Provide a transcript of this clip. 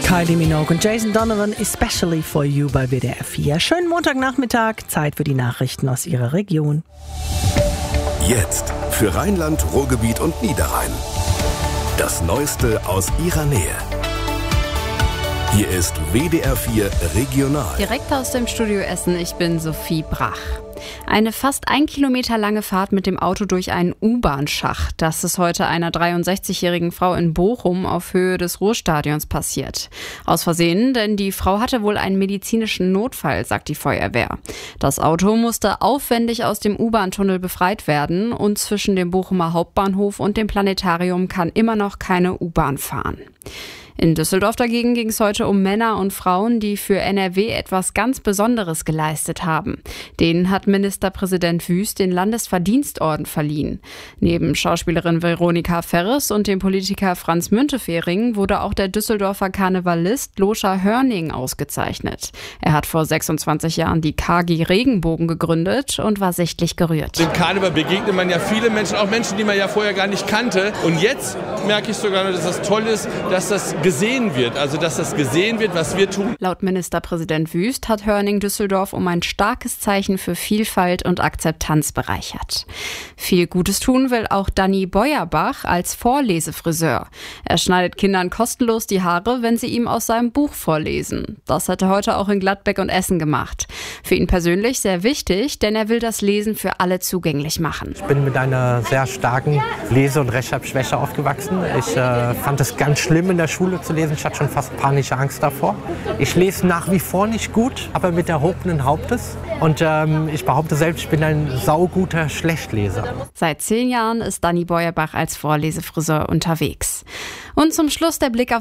Kylie Minogue und Jason Donovan, especially for you bei WDR 4. Schönen Montagnachmittag, Zeit für die Nachrichten aus Ihrer Region. Jetzt für Rheinland, Ruhrgebiet und Niederrhein. Das Neueste aus Ihrer Nähe. Hier ist WDR 4 Regional. Direkt aus dem Studio Essen, ich bin Sophie Brach. Eine fast 1 Kilometer lange Fahrt mit dem Auto durch einen U-Bahn-Schacht. Das ist heute einer 63-jährigen Frau in Bochum auf Höhe des Ruhrstadions passiert. Aus Versehen, denn die Frau hatte wohl einen medizinischen Notfall, sagt die Feuerwehr. Das Auto musste aufwendig aus dem U-Bahn-Tunnel befreit werden und zwischen dem Bochumer Hauptbahnhof und dem Planetarium kann immer noch keine U-Bahn fahren. In Düsseldorf dagegen ging es heute um Männer und Frauen, die für NRW etwas ganz Besonderes geleistet haben. Denen hat Ministerpräsident Wüst den Landesverdienstorden verliehen. Neben Schauspielerin Veronika Ferres und dem Politiker Franz Müntefering wurde auch der Düsseldorfer Karnevalist Loscha Hörning ausgezeichnet. Er hat vor 26 Jahren die KG Regenbogen gegründet und war sichtlich gerührt. Im Karneval begegnet man ja viele Menschen, auch Menschen, die man ja vorher gar nicht kannte. Und jetzt merke ich sogar, dass das toll ist, dass das gesehen wird, also dass das gesehen wird, was wir tun. Laut Ministerpräsident Wüst hat Hörning Düsseldorf um ein starkes Zeichen für Vielfalt und Akzeptanz bereichert. Viel Gutes tun will auch Danny Beuerbach als Vorlesefriseur. Er schneidet Kindern kostenlos die Haare, wenn sie ihm aus seinem Buch vorlesen. Das hat er heute auch in Gladbeck und Essen gemacht. Für ihn persönlich sehr wichtig, denn er will das Lesen für alle zugänglich machen. Ich bin mit einer sehr starken Lese- und Rechtschreibschwäche aufgewachsen. Ich fand es ganz schlimm in der Schule zu lesen. Ich hatte schon fast panische Angst davor. Ich lese nach wie vor nicht gut, aber mit erhobenen Hauptes. Und ich behaupte selbst, ich bin ein sauguter Schlechtleser. Seit 10 Jahren ist Danny Beuerbach als Vorlesefriseur unterwegs. Und zum Schluss der Blick auf